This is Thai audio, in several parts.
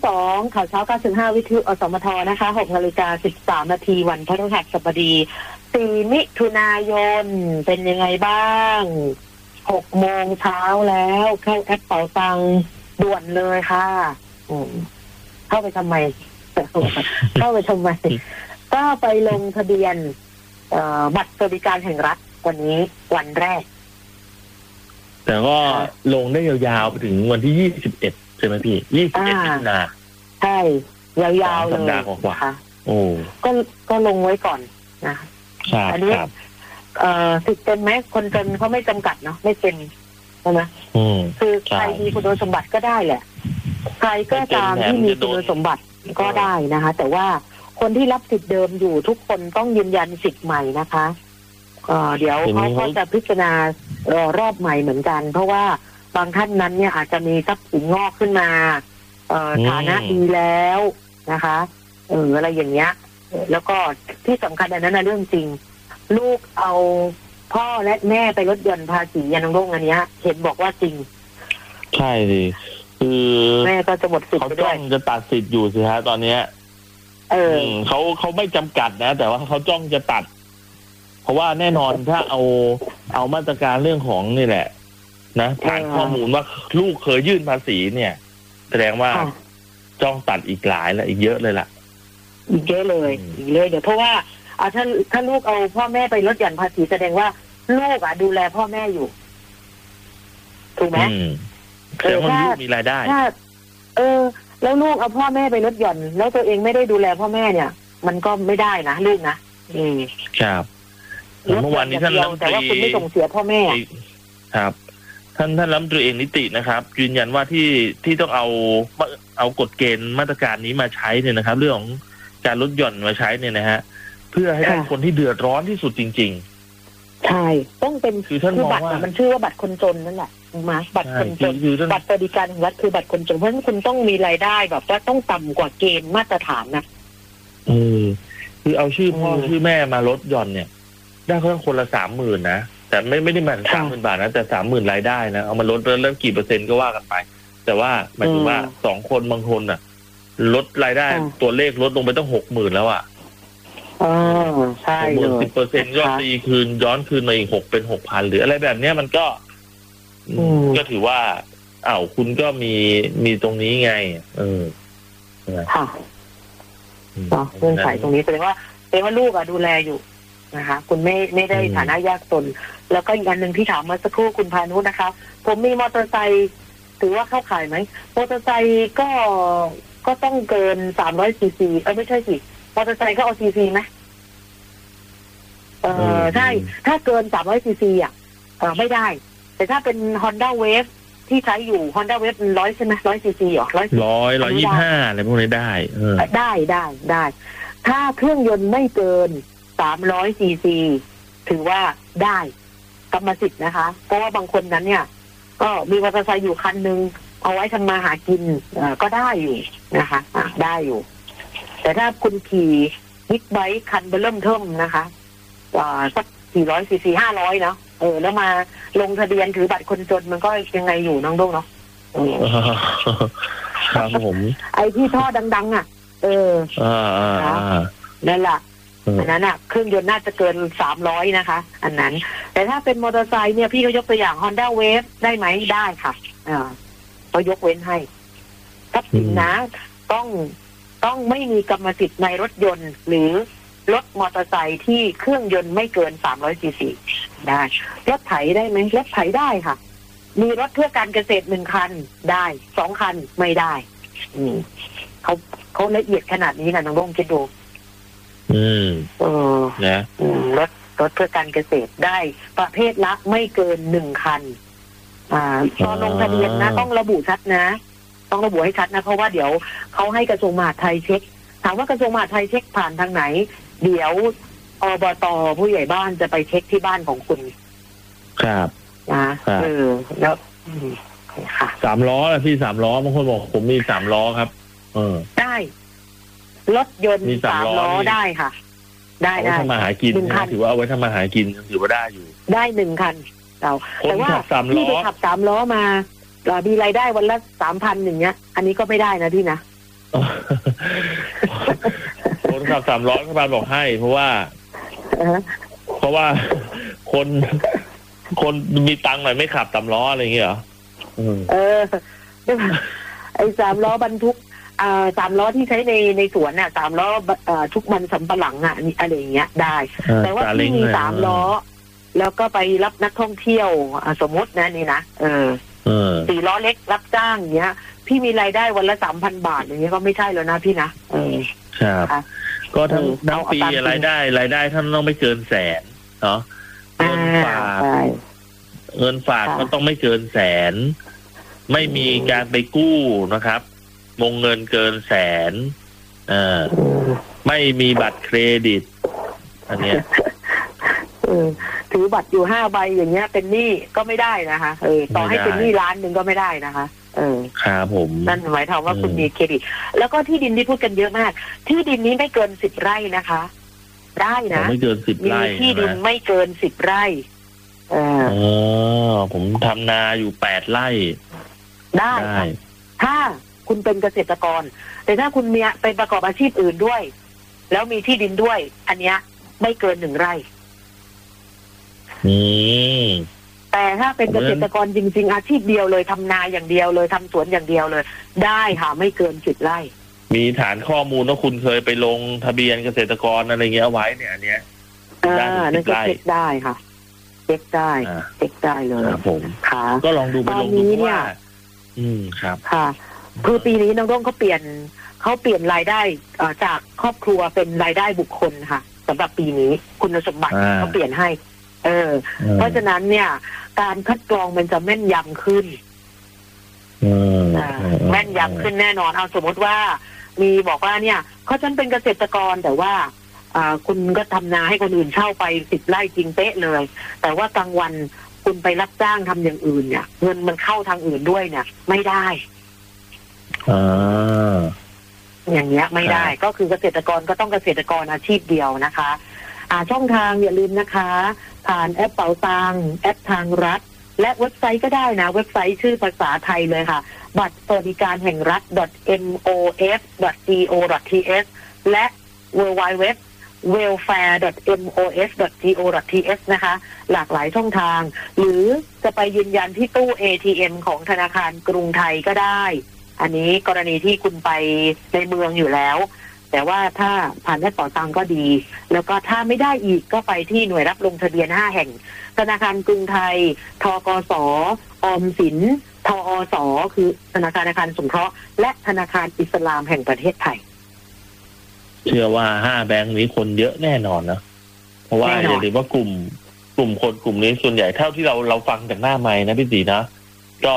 2ข่าวเช้า95วิทยุอสมทนะคะ6:13 นาทีวันพฤหัสบดี4มิถุนายนเป็นยังไงบ้าง6 โมงเช้าแล้วเข้าแอปเป๋าตังค์ด่วนเลยค่ะเข้าไปทำไม เข้าไปทำไมก็ไปลงทะเบียนบัตรสวัสดิการแห่งรัฐวันนี้วันแรกแต่ก็ลงได้ยาวๆไปถึงวันที่21ใช่ไหมพี่21มิถุนายนใช่ยาวๆเลยสัปดาห์กว่าโอ้ก็ลงไว้ก่อนนะอันนี้สิทธิ์เป็นไหมคนจนเขาไม่จำกัดเนาะไม่เป็นใช่ไหมคือใครมีคุณสมบัติก็ได้แหละใครก็ตามที่มีคุณสมบัติก็ได้นะคะแต่ว่าคนที่รับสิทธิ์เดิมอยู่ทุกคนต้องยืนยันสิทธิ์ใหม่นะคะเดี๋ยวเขาก็จะพิจารณารอบใหม่เหมือนกันเพราะว่าบางท่านนั้นเนี่ยอาจจะมีทรัพย์สินงอกขึ้นมาฐานะดีแล้วนะคะอะไรอย่างเงี้ยแล้วก็ที่สำคัญอันนั้นนะเรื่องจริงลูกเอาพ่อและแม่ไปลดหย่อนภาษียานังโรงอันเนี้ยเห็นบอกว่าจริงใช่สิคือแม่ก็จะหมดสิทธิ์ไปด้วยเขาจ้องจะตัดสิทธิ์อยู่สิฮะตอนเนี้ยเขาไม่จำกัดนะแต่ว่าเขาจ้องจะตัดเพราะว่าแน่นอนถ้าเอามาตรการเรื่องของนี่แหละนะผ่านข้อมูลว่าลูกเคยยื่นภาษีเนี่ยแสดงว่าจ้องตัดอีกหลายและอีกเยอะเลยล่ะอีกเยอะเลยอีกเลยเดี๋ยวเพราะว่าถ้าลูกเอาพ่อแม่ไปลดหย่อนภาษีแสดงว่าลูกดูแลพ่อแม่อยู่ถูกไหมแสดงว่าลูกมีรายได้แล้วลูกเอาพ่อแม่ไปลดหย่อนแล้วตัวเองไม่ได้ดูแลพ่อแม่เนี่ยมันก็ไม่ได้นะลูกนะครับเมื่อวานนี้ท่านรัฐมนตรีแต่ว่าคุณไม่ส่งเสียพ่อแม่ครับท่านรัฐมนตรีเอกนิตินะครับยืนยันว่าที่ต้องเอากฎเกณฑ์มาตรการนี้มาใช้เนี่ยนะครับเรื่องของการลดหย่อนมาใช้เนี่ยนะฮะเพื่อให้ได้คนที่เดือดร้อนที่สุดจริงๆใช่ต้องเป็นคือบัตรมันชื่อว่าบัตรคนจนนั่นแหละมาบัตรคนจนบัตรสวัสดิการแห่งรัฐคือบัตรคนจนเพราะฉะนั้นคุณต้องมีรายได้แบบว่าต้องต่ำกว่าเกณฑ์มาตรฐานนะคือเอาชื่อพ่อชื่อแม่มาลดหย่อนเนี่ยได้เพิ่มคนละ 30,000 นะแต่ไม่ได้หมายถึง 30,000 บาทนะแต่ 30,000 รายได้นะเอามาลดแล้วกี่เปอร์เซ็นต์ก็ว่ากันไปแต่ว่าหมายถึงว่า2คนบางคนน่ะลดรายได้ตัวเลขลดลงไปต้อง 60,000 แล้วอ่ะใช่เลย 10% ก็ตีคืนย้อนคืนมาอีก6เป็น 6,000 หรืออะไรแบบเนี้ยมันก็ถือว่าคุณก็มีตรงนี้ไงค่ะเงื่อนไขตรงนี้แสดงว่าลูกดูแลอยู่นะคะคุณไม่ได้ฐานะยากจนแล้วก็อีกอันหนึ่งที่ถามมาสักครู่คุณพานุนะคะผมมีมอเตอร์ไซค์ถือว่าเข้าข่ายไหมมอเตอร์ไซค์ก็ต้องเกิน300 ซีซีไม่ใช่สิมอเตอร์ไซค์ก็เอาซีซีไหมใช่ถ้าเกิน300 ซีซีไม่ได้แต่ถ้าเป็น Honda Wave ที่ใช้อยู่ Honda Wave 100ใช่ไหม100 ซีซีหรอ 125อะไรพวกนี้ได้ได้ถ้าเครื่องยนต์ไม่เกิน300 ซีซีถือว่าได้กรรมสิทธิ์นะคะเพราะว่าบางคนนั้นเนี่ยก็มีมอเตอร์ไซค์อยู่คันนึงเอาไว้ทำมาหากินก็ได้อยู่นะคะได้อยู่แต่ถ้าคุณขี่บิ๊กไบค์คันเบิ่มเทิ่มนะคะสัก400 ซีซี500เนาะแล้วมาลงทะเบียนถือบัตรคนจนมันก็ยังไงอยู่น้องด้งเนาะครับผมไอ้ที่ท่อดังนั่นแหละอันนั้นเครื่องยนต์น่าจะเกิน300นะคะอันนั้นแต่ถ้าเป็นมอเตอร์ไซค์เนี่ยพี่ก็ยกตัวอย่าง Honda Wave ได้ไหมได้ค่ะเขายกเว้นให้ทรัพย์สินนะต้องไม่มีกรรมสิทธิ์ในรถยนต์หรือรถมอเตอร์ไซค์ที่เครื่องยนต์ไม่เกิน300 ซีซีได้รถไถได้ไหมรถไถได้ค่ะมีรถเพื่อการเกษตร1 คันได้2 คันไม่ได้เขาละเอียดขนาดนี้นะน้องด้งคิดดูนะรถเพื่อการเกษตรได้ประเภทละไม่เกิน1 คันตอนลงทะเบียนนะต้องระบุชัดนะต้องระบุให้ชัดนะเพราะว่าเดี๋ยวเขาให้กระทรวงมหาดไทยเช็คถามว่ากระทรวงมหาดไทยเช็คผ่านทางไหนเดี๋ยวอบต.ผู้ใหญ่บ้านจะไปเช็คที่บ้านของคุณครับแล้วค่ะ 3 ล้อนะพี่3 ล้อบางคนบอกผมมี3 ล้อครับได้รถยนต์3 ล้อได้ค่ะได้ทำมาหากินถือว่าเอาไว้ทำมาหากินถือว่าได้อยู่ได้1 คันแต่ว่าพี่ไปขับ3 ล้อมามีรายได้วันละ 3,000 อย่างเงี้ยอันนี้ก็ไม่ได้นะพี่นะคนขับ3 ล้อรัฐบาลบอกให้ เพราะว่าคนมีตังค์หน่อยไม่ขับ3 ล้ออะไรอย่างเงี้ยเหรอไอ้3 ล้อบรรทุก3 ล้อที่ใช้ในสวนน่ะ3 ล้อทุกมันสำปะหลังอะไรอย่างเงี้ยได้แต่ว่าที่มี3 ล้อแล้วก็ไปรับนักท่องเที่ยวสมมตินะนี่นะ4 ล้อเล็กรับจ้างเงี้ยพี่มีรายได้วันละ 3,000 บาทอย่างเงี้ยก็ไม่ใช่แล้วนะพี่นะครับก็ทั้งปีรายได้ท่านต้องไม่เกิน100,000เนาะเงินฝากก็ต้องไม่เกิน100,000ไม่มีการไปกู้นะครับวงเงินเกิน100,000ไม่มีบัตรเครดิตอันเนี้ยถือบัตรอยู่5 ใบอย่างเงี้ยเป็นหนี้ก็ไม่ได้นะคะต่อให้เป็นหนี้1 ล้านก็ไม่ได้นะคะครับผมนั่นหมายความว่าคุณมีเครดิตแล้วก็ที่ดินที่พูดกันเยอะมากที่ดินนี้ไม่เกิน10 ไร่นะคะได้นะไม่เกิน10 ไร่มีที่ดินไม่เกิน10 ไร่ผมทำนาอยู่8 ไร่ได้ถ้าคุณเป็นเกษตรกรแต่ถ้าคุณมีไปประกอบอาชีพอื่นด้วยแล้วมีที่ดินด้วยอันเนี้ยไม่เกิน1 ไร่แต่ถ้าเป็นเกษตรกรจริงๆอาชีพเดียวเลยทำนาอย่างเดียวเลยทำสวนอย่างเดียวเลยได้ค่ะไม่เกิน10 ไร่มีฐานข้อมูลว่าคุณเคยไปลงทะเบียนเกษตรกรอะไรเงี้ยเอาไว้เนี่ยอันเนี้ยนั่นก็เช็คได้ค่ะเช็คได้เลยครับผมก็ลองดูไปลงดูว่าครับค่ะคือปีนี้น้องร่องเขาเปลี่ยนรายได้จากครอบครัวเป็นรายได้บุคคลค่ะสำหรับปีนี้คุณสมบัติเขาเปลี่ยนให้เพราะฉะนั้นเนี่ยการคัดกรองมันจะแม่นยำขึ้นแม่นยำขึ้นแน่นอนเอาสมมติว่ามีบอกว่าเนี่ยเขาฉันเป็นเกษตรกรแต่ว่าคุณก็ทำนาให้คนอื่นเช่าไป10 ไร่จริงเป๊ะเลยแต่ว่ากลางวันคุณไปรับจ้างทำอย่างอื่นเนี่ยเงินมันเข้าทางอื่นด้วยเนี่ยไม่ได้อย่างเงี้ยไม่ได้ก็คือเกษตรกรก็ต้องเกษตรกรอาชีพเดียวนะคะช่องทางอย่าลืมนะคะผ่านแอปเป๋าตังแอปทางรัฐและเว็บไซต์ก็ได้นะเว็บไซต์ชื่อภาษาไทยเลยค่ะบัตรสวัสดิการแห่งรัฐ .mof.go.th และ www.welfare.mos.go.th นะคะหลากหลายช่องทางหรือจะไปยืนยันที่ตู้ ATM ของธนาคารกรุงไทยก็ได้อันนี้กรณีที่คุณไปในเมืองอยู่แล้วแต่ว่าถ้าผ่านแอปเป๋าตังก็ดีแล้วก็ถ้าไม่ได้อีกก็ไปที่หน่วยรับลงทะเบียน5 แห่งธนาคารกรุงไทยธกส.ออมสินทอส.คือธนาคารสงเคราะห์และธนาคารอิสลามแห่งประเทศไทยเชื่อว่า5 แบงค์นี้คนเยอะแน่นอนนะเพราะว่าอย่าลืมว่ากลุ่มคนกลุ่มนี้ส่วนใหญ่เท่าที่เราฟังจากหน้าไมค์นะพี่ศรีนะก็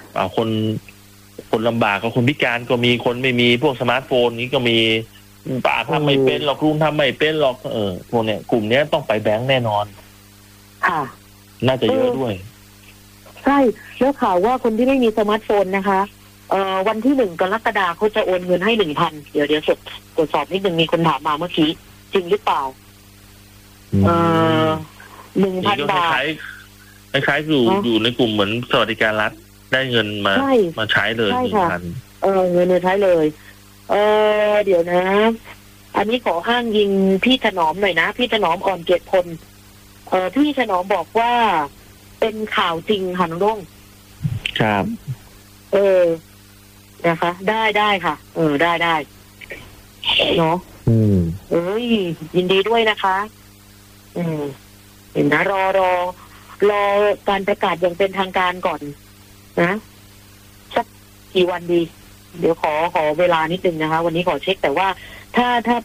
คนลำบากกับคนพิการก็มีคนไม่มีพวกสมาร์ทโฟนนี้ก็มีป่าทำไม่เป็นหรอกลุงทำไม่เป็นหรอกพวกเนี้ยกลุ่มเนี้ยต้องไปแบงค์แน่นอนค่ะน่าจะเยอะด้วยใช่แล้วข่าวว่าคนที่ไม่มีสมาร์ทโฟนนะคะวันที่1 กรกฎาคมเขาจะโอนเงินให้ 1,000 เดี๋ยวตรวจสอบนิดนึงมีคนถามมาเมื่อกี้จริงหรือเปล่า1,000 บาทคล้ายๆอยู่ในกลุ่มเหมือนสวัสดิการรัฐได้เงินมาใช้เลย 1,000เงินใช้เลยเดี๋ยวนะอันนี้ขออ้างยิงพี่ถนอมหน่อยนะพี่ถนอมอ่อนเกตพลพี่ถนอมบอกว่าเป็นข่าวจริงค่ะน้องรุ่งครับนะคะได้ค่ะได้เนาะยินดีด้วยนะคะเห็นนะรอการประกาศอย่างเป็นทางการก่อนนะสักกี่วันดีเดี๋ยวขอเวลานิดนึงนะคะวันนี้ขอเช็คแต่ว่าถ้า